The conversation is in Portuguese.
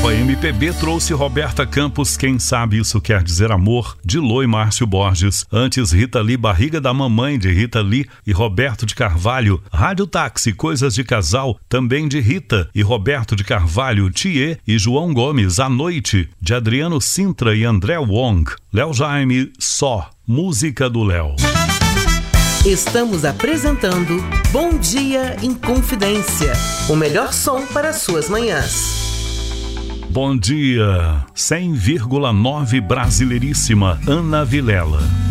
Nova MPB trouxe Roberta Campos, Quem Sabe Isso Quer Dizer Amor, de Lô e Márcio Borges. Antes, Rita Lee, Barriga da Mamãe, de Rita Lee e Roberto de Carvalho. Rádio Táxi, Coisas de Casal, também de Rita e Roberto de Carvalho. Thier e João Gomes, A Noite, de Adriano Sintra e André Wong. Léo Jaime, Só, música do Léo. Estamos apresentando Bom Dia em Confidência, o melhor som para suas manhãs. Bom dia, 100,9 brasileiríssima, Ana Vilela.